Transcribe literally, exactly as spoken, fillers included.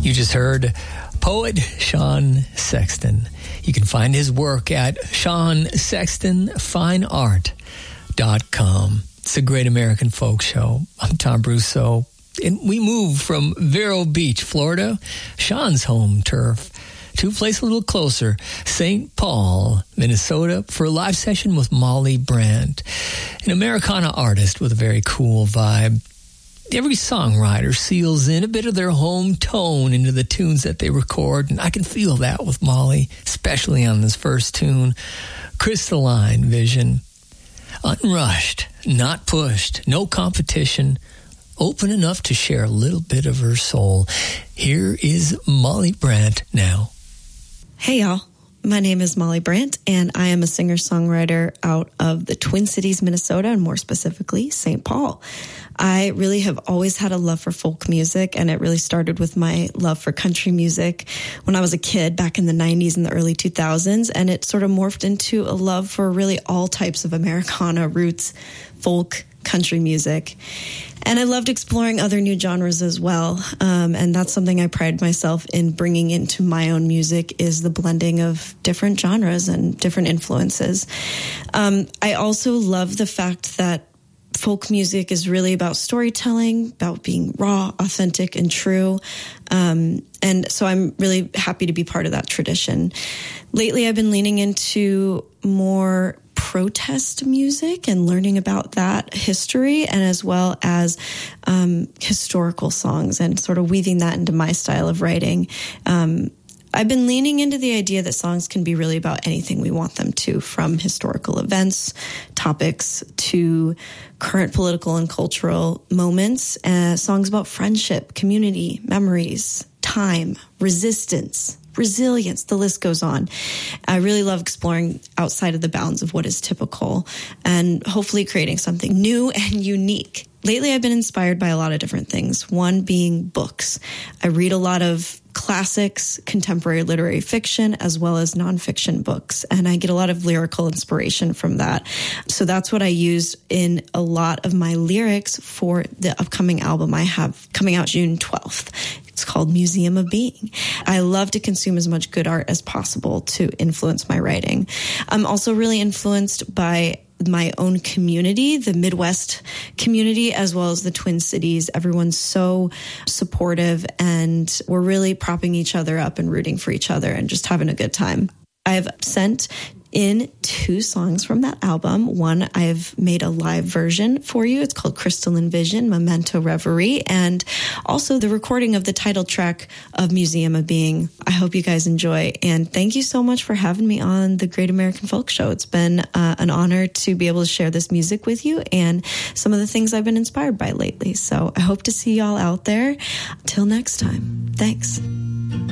You just heard poet Sean Sexton. You can find his work at sean sexton fine art dot com. It's a great American folk show. I'm Tom Brousseau, and we move from Vero Beach, Florida, Sean's home turf, to a place a little closer, Saint Paul, Minnesota, for a live session with Molly Brandt, an Americana artist with a very cool vibe. Every songwriter seals in a bit of their home tone into the tunes that they record, and I can feel that with Molly, especially on this first tune, Crystalline Vision. Unrushed, not pushed, no competition, open enough to share a little bit of her soul. Here is Molly Brandt now. Hey, y'all. My name is Molly Brandt, and I am a singer-songwriter out of the Twin Cities, Minnesota, and more specifically, Saint Paul. I really have always had a love for folk music, and it really started with my love for country music when I was a kid back in the nineties and the early two thousands, and it sort of morphed into a love for really all types of Americana, roots, folk, country music. And I loved exploring other new genres as well. Um, and that's something I pride myself in bringing into my own music, is the blending of different genres and different influences. Um, I also love the fact that folk music is really about storytelling, about being raw, authentic, and true. Um, and so I'm really happy to be part of that tradition. Lately, I've been leaning into more protest music and learning about that history, and as well as um, historical songs, and sort of weaving that into my style of writing. Um, I've been leaning into the idea that songs can be really about anything we want them to, from historical events, topics, to current political and cultural moments. Uh, songs about friendship, community, memories, time, resistance, resilience, the list goes on. I really love exploring outside of the bounds of what is typical, and hopefully creating something new and unique. Lately, I've been inspired by a lot of different things, one being books. I read a lot of classics, contemporary literary fiction, as well as nonfiction books, and I get a lot of lyrical inspiration from that. So that's what I used in a lot of my lyrics for the upcoming album I have coming out June twelfth. It's called Museum of Being. I love to consume as much good art as possible to influence my writing. I'm also really influenced by my own community, the Midwest community, as well as the Twin Cities. Everyone's so supportive, and we're really propping each other up and rooting for each other and just having a good time. I've sent in two songs from that album. One, I've made a live version for you. It's called Crystalline Vision, Memento Reverie, and also the recording of the title track of Museum of Being. I hope you guys enjoy, and thank you so much for having me on the Great American Folk Show. It's been uh, an honor to be able to share this music with you and some of the things I've been inspired by lately. So I hope to see y'all out there. Till next time. Thanks.